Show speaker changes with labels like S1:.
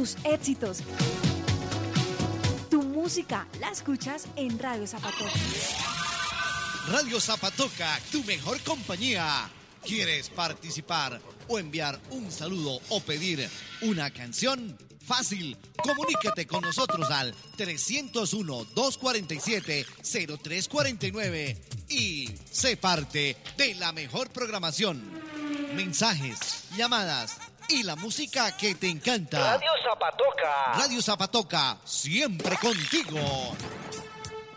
S1: tus éxitos. Tu música la escuchas en Radio Zapatoca.
S2: Radio Zapatoca, tu mejor compañía. ¿Quieres participar o enviar un saludo o pedir una canción? Fácil, comunícate con nosotros al 301-247-0349 y sé parte de la mejor programación. Mensajes, llamadas y la música que te encanta.
S3: Radio Zapatoca.
S2: Radio Zapatoca, siempre contigo.